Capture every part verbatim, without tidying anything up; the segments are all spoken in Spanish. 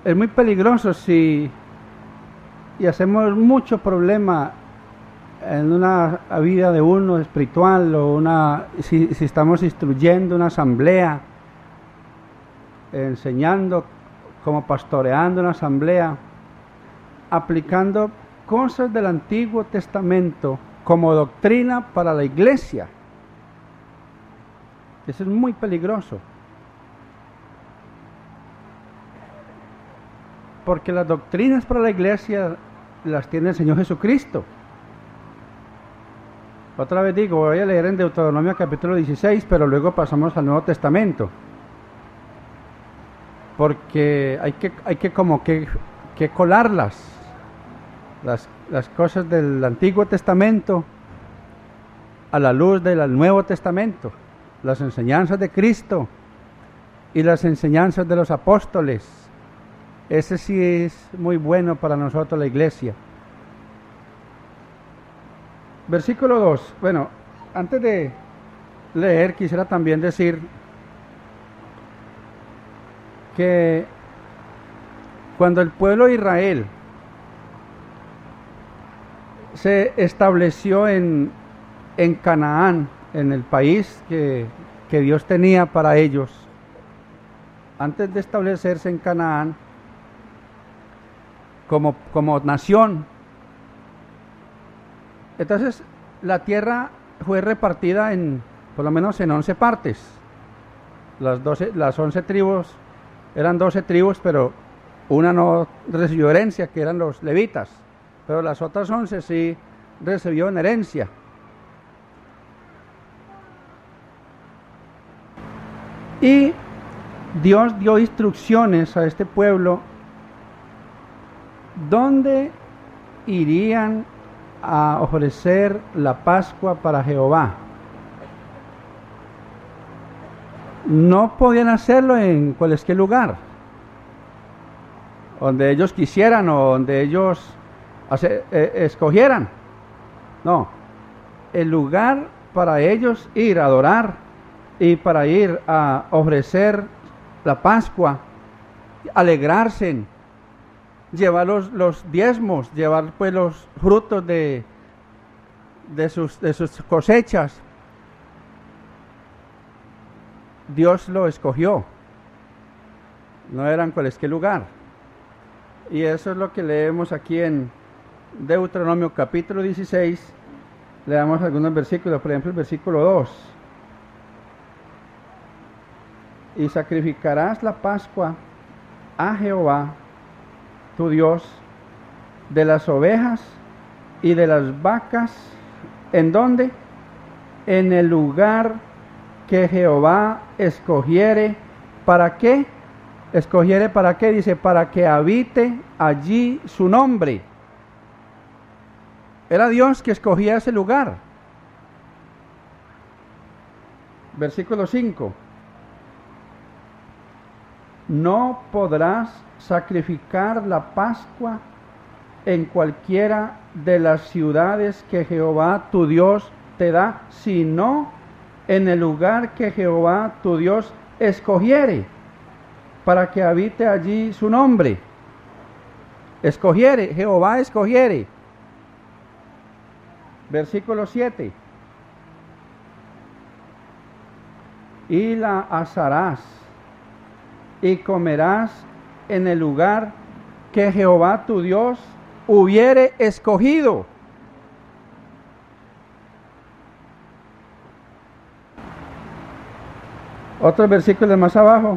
es muy peligroso si y hacemos mucho problema en una vida de uno espiritual o una si, si estamos instruyendo una asamblea, enseñando, como pastoreando una asamblea, aplicando cosas del Antiguo Testamento como doctrina para la iglesia. Eso es muy peligroso, porque las doctrinas para la iglesia las tiene el Señor Jesucristo. Otra vez digo, voy a leer en Deuteronomio capítulo dieciséis, pero luego pasamos al Nuevo Testamento, porque hay que, hay que como que, que colarlas, las, las cosas del Antiguo Testamento a la luz del Nuevo Testamento, las enseñanzas de Cristo y las enseñanzas de los apóstoles. Ese sí es muy bueno para nosotros, la iglesia. Versículo dos. Bueno, antes de leer, quisiera también decir que cuando el pueblo de Israel se estableció en, en Canaán, en el país que, que Dios tenía para ellos, antes de establecerse en Canaán, Como, como nación. Entonces la tierra fue repartida en por lo menos en once partes. Las doce, las once tribus eran doce tribus, pero una no recibió herencia, que eran los levitas, pero las otras once sí recibieron herencia. Y Dios dio instrucciones a este pueblo ¿dónde irían a ofrecer la Pascua para Jehová? No podían hacerlo en cualquier lugar, donde ellos quisieran o donde ellos hacer, eh, escogieran. No, el lugar para ellos ir a adorar y para ir a ofrecer la Pascua, alegrarse, llevar los, los diezmos, llevar pues los frutos de, de, sus, de sus cosechas. Dios lo escogió, no era en cualquier lugar. Y eso es lo que leemos aquí en Deuteronomio capítulo dieciséis. Leamos algunos versículos, por ejemplo el versículo dos. Y sacrificarás la Pascua a Jehová tu Dios de las ovejas y de las vacas. ¿En dónde? En el lugar que Jehová escogiere. ¿Para qué? Escogiere para qué, dice, para que habite allí su nombre. Era Dios que escogía ese lugar. Versículo cinco. No podrás sacrificar la Pascua en cualquiera de las ciudades que Jehová tu Dios te da, sino en el lugar que Jehová tu Dios escogiere, para que habite allí su nombre. Escogiere, Jehová escogiere. Versículo siete. Y la asarás y comerás en el lugar que Jehová tu Dios hubiere escogido. Otro versículo más abajo.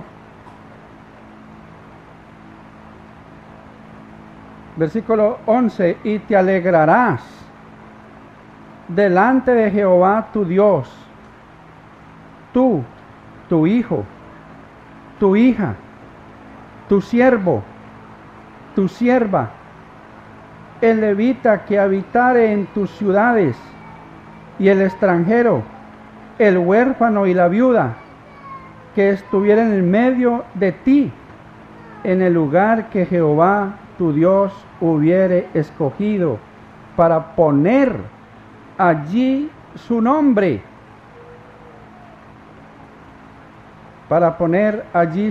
Versículo once. Y te alegrarás delante de Jehová tu Dios, tú, tu hijo, tu hija, tu siervo, tu sierva, el levita que habitare en tus ciudades, y el extranjero, el huérfano y la viuda, que estuvieren en medio de ti, en el lugar que Jehová tu Dios hubiere escogido, para poner allí su nombre, para poner allí